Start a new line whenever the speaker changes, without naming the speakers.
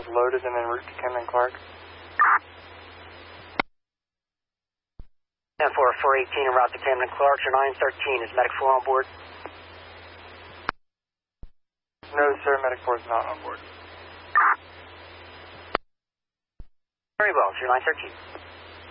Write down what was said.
was loaded and en route to Camden Clark.
10-4, 418 en route to Camden Clark. Your 913, is medic 4 on board?
No, sir, medic 4 is not on board.
Very well, it's your 913.